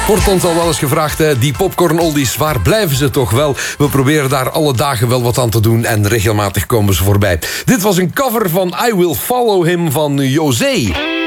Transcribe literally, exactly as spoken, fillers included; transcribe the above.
Wordt ons al wel eens gevraagd, hè, die popcorn-oldies, waar blijven ze toch wel? We proberen daar alle dagen wel wat aan te doen en regelmatig komen ze voorbij. Dit was een cover van I Will Follow Him van José.